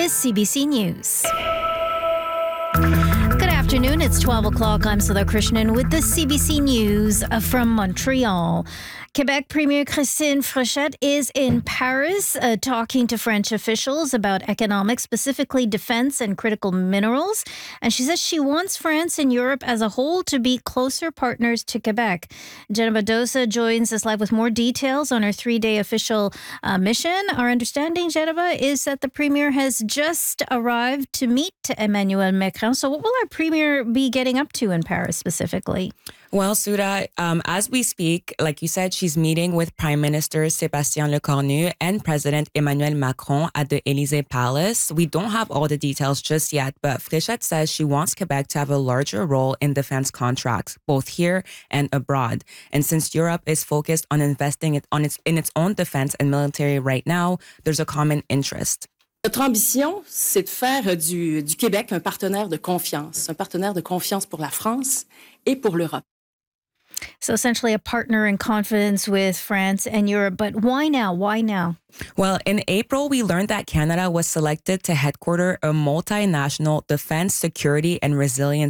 is CBC News. Good afternoon. It's 12 o'clock. I'm Sudha Krishnan with the CBC News from Montreal. Quebec Premier Christine Fréchette is in Paris talking to French officials about economics, specifically defense and critical minerals. And she says she wants France and Europe as a whole to be closer partners to Quebec. Jenna Dosa joins us live with more details on her 3-day official mission. Our understanding, Jenna, is that the Premier has just arrived to meet Emmanuel Macron. So what will our Premier be getting up to in Paris specifically? Well, Sudha, as we speak, like you said, she's meeting with Prime Minister Sébastien Lecornu and President Emmanuel Macron at the Élysée Palace. We don't have all the details just yet, but Fréchette says she wants Quebec to have a larger role in defense contracts, both here and abroad. And since Europe is focused on investing in its own defense and military right now, there's a common interest. Notre ambition, c'est de faire du Québec un partenaire de confiance pour la France et pour l'Europe. So essentially a partner in confidence with France and Europe. But why now? Why now? Well, in April, we learned that Canada was selected to headquarter a multinational defense, security, and resilience